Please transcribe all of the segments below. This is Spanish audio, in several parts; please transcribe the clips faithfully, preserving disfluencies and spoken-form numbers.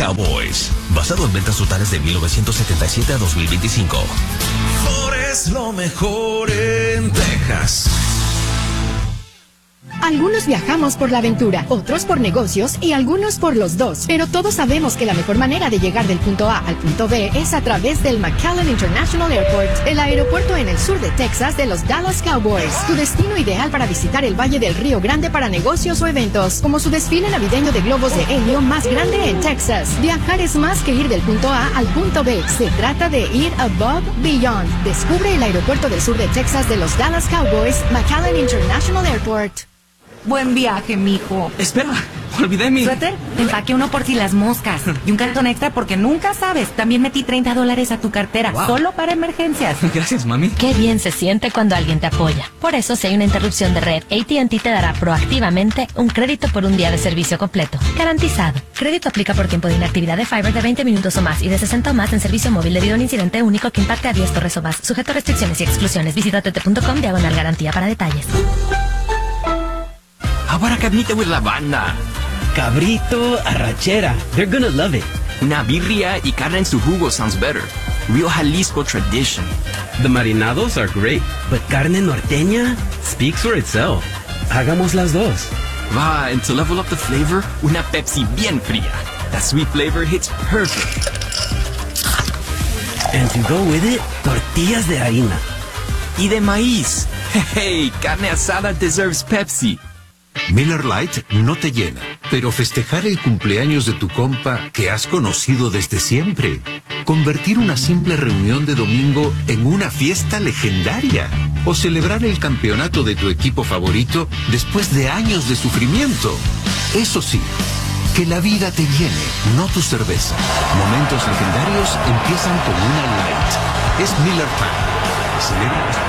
Cowboys, basado en ventas totales de mil novecientos setenta y siete a dos mil veinticinco. Ford es lo mejor en Texas. Algunos viajamos por la aventura, otros por negocios y algunos por los dos. Pero todos sabemos que la mejor manera de llegar del punto A al punto B es a través del McAllen International Airport, el aeropuerto en el sur de Texas de los Dallas Cowboys. Tu destino ideal para visitar el Valle del Río Grande para negocios o eventos, como su desfile navideño de globos de helio más grande en Texas. Viajar es más que ir del punto A al punto B. Se trata de ir above, beyond. Descubre el aeropuerto del sur de Texas de los Dallas Cowboys, McAllen International Airport. Buen viaje, mijo. Espera, olvidé mi... Suéter, empaque uno por si las moscas. Y un cartón extra porque nunca sabes. También metí treinta dólares a tu cartera, wow. Solo para emergencias. Gracias, mami. Qué bien se siente cuando alguien te apoya. Por eso, si hay una interrupción de red, A T and T te dará proactivamente un crédito por un día de servicio completo. Garantizado. Crédito aplica por tiempo de inactividad de Fiber de veinte minutos o más y de sesenta o más en servicio móvil debido a un incidente único que impacte a diez torres o más. Sujeto a restricciones y exclusiones. Visita t t punto com diagonal garantía para detalles. Ahora carnita with la banda. Cabrito, arrachera. They're gonna love it. Una birria y carne en su jugo sounds better. Real Jalisco tradition. The marinados are great, but carne norteña speaks for itself. Hagamos las dos. Va, and to level up the flavor, una Pepsi bien fría. That sweet flavor hits perfect. And to go with it, tortillas de harina. Y de maíz. Hey, carne asada deserves Pepsi. Miller Lite no te llena, pero festejar el cumpleaños de tu compa que has conocido desde siempre. Convertir una simple reunión de domingo en una fiesta legendaria. O celebrar el campeonato de tu equipo favorito después de años de sufrimiento. Eso sí, que la vida te llene, no tu cerveza. Momentos legendarios empiezan con una Light. Es Miller Time. Celebra.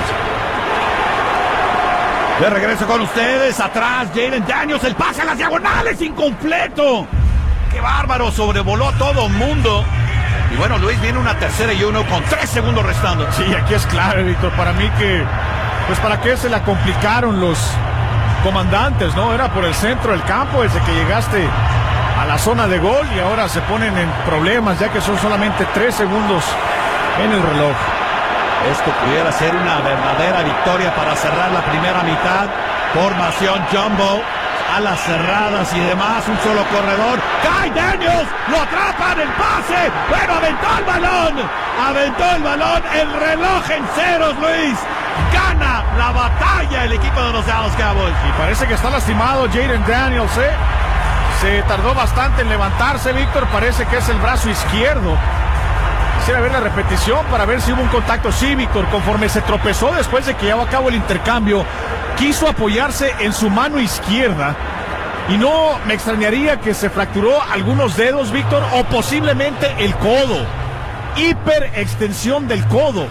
De regreso con ustedes, atrás Jayden Daniels, el pase a las diagonales, incompleto. ¡Qué bárbaro! Sobrevoló a todo mundo. Y bueno, Luis, viene una tercera y uno con tres segundos restando. Sí, aquí es clave, Víctor, para mí que, pues para qué se la complicaron los comandantes, ¿no? Era por el centro del campo desde que llegaste a la zona de gol y ahora se ponen en problemas ya que son solamente tres segundos en el reloj. Esto pudiera ser una verdadera victoria para cerrar la primera mitad. Formación Jumbo, alas cerradas y demás, un solo corredor. ¡Cae Daniels! ¡Lo atrapan! ¡El pase! ¡Bueno, aventó el balón! ¡Aventó el balón! ¡El reloj en ceros, Luis! ¡Gana la batalla el equipo de los Dallas Cowboys! Y parece que está lastimado Jayden Daniels, ¿eh? Se tardó bastante en levantarse, Víctor. Parece que es el brazo izquierdo. Quisiera ver la repetición para ver si hubo un contacto. Sí, Víctor, conforme se tropezó después de que llevó a cabo el intercambio, quiso apoyarse en su mano izquierda y no me extrañaría que se fracturó algunos dedos, Víctor, o posiblemente el codo. Hiperextensión del codo.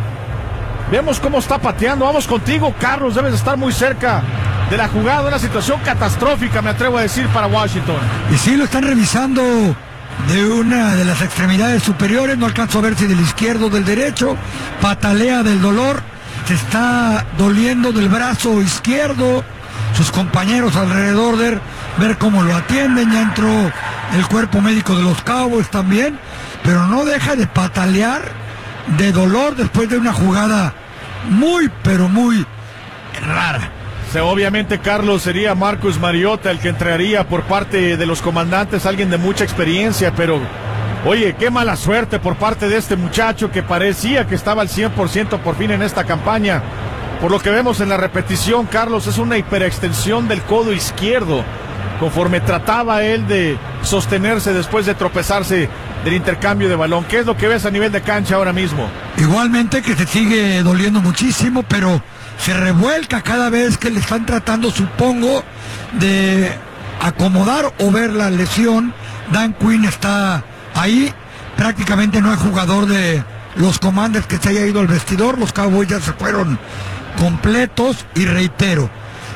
Vemos cómo está pateando. Vamos contigo, Carlos, debes estar muy cerca de la jugada, una situación catastrófica, me atrevo a decir, para Washington. Y sí, lo están revisando de una de las extremidades superiores, no alcanzo a ver si del izquierdo o del derecho, patalea del dolor, se está doliendo del brazo izquierdo, sus compañeros alrededor de él, ver cómo lo atienden, ya entró el cuerpo médico de los Cowboys también, pero no deja de patalear de dolor después de una jugada muy, pero muy rara. Obviamente, Carlos, sería Marcus Mariota el que entraría por parte de los comandantes, alguien de mucha experiencia, pero oye, qué mala suerte por parte de este muchacho que parecía que estaba al cien por ciento por fin en esta campaña. Por lo que vemos en la repetición, Carlos, es una hiperextensión del codo izquierdo, conforme trataba él de sostenerse después de tropezarse del intercambio de balón. ¿Qué es lo que ves a nivel de cancha ahora mismo? Igualmente que se sigue doliendo muchísimo, pero se revuelca cada vez que le están tratando, supongo, de acomodar o ver la lesión. Dan Quinn está ahí, prácticamente no hay jugador de los Commanders que se haya ido al vestidor, los Cowboys ya se fueron completos y reitero,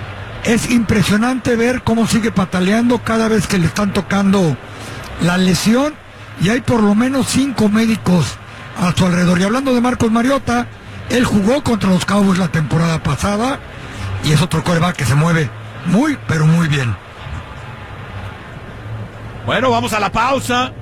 es impresionante ver cómo sigue pataleando cada vez que le están tocando la lesión y hay por lo menos cinco médicos a su alrededor. Y hablando de Marcus Mariota, él jugó contra los Cowboys la temporada pasada y es otro quarterback que se mueve muy, pero muy bien. Bueno, vamos a la pausa.